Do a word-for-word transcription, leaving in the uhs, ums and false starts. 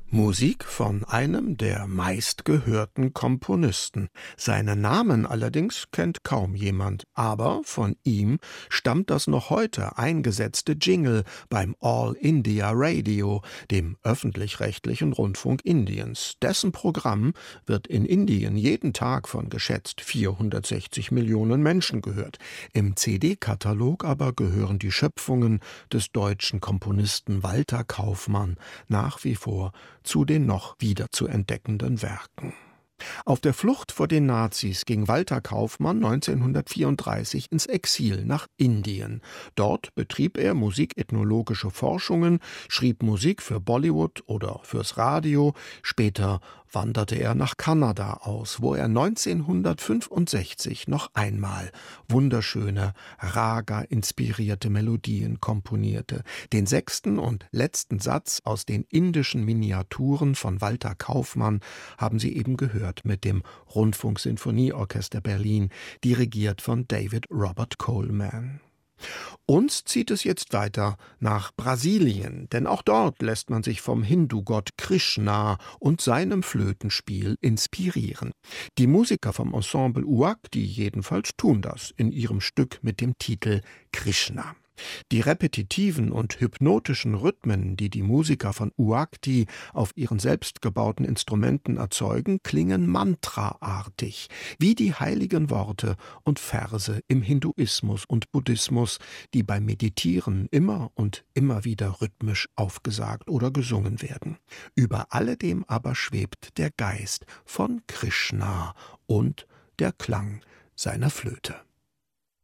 Musik von einem der meistgehörten Komponisten. Seinen Namen allerdings kennt kaum jemand, aber von ihm stammt das noch heute eingesetzte Jingle beim All India Radio, dem öffentlich-rechtlichen Rundfunk Indiens. Dessen Programm wird in Indien jeden Tag von geschätzt vierhundertsechzig Millionen Menschen gehört. Im C D-Katalog aber gehören die Schöpfungen des deutschen Komponisten Walter Kaufmann nach wie vor zu den noch wiederzuentdeckenden Werken. Auf der Flucht vor den Nazis ging Walter Kaufmann neunzehnhundertvierunddreißig ins Exil nach Indien. Dort betrieb er musikethnologische Forschungen, schrieb Musik für Bollywood oder fürs Radio. Später wanderte er nach Kanada aus, wo er neunzehnhundertfünfundsechzig noch einmal wunderschöne, Raga-inspirierte Melodien komponierte. Den sechsten und letzten Satz aus den indischen Miniaturen von Walter Kaufmann haben Sie eben gehört mit dem Rundfunksinfonieorchester Berlin, dirigiert von David Robert Coleman. Uns zieht es jetzt weiter nach Brasilien, denn auch dort lässt man sich vom Hindu-Gott Krishna und seinem Flötenspiel inspirieren. Die Musiker vom Ensemble Uak, die jedenfalls tun das in ihrem Stück mit dem Titel Krishna. Die repetitiven und hypnotischen Rhythmen, die die Musiker von Uakti auf ihren selbstgebauten Instrumenten erzeugen, klingen mantraartig, wie die heiligen Worte und Verse im Hinduismus und Buddhismus, die beim Meditieren immer und immer wieder rhythmisch aufgesagt oder gesungen werden. Über alledem aber schwebt der Geist von Krishna und der Klang seiner Flöte.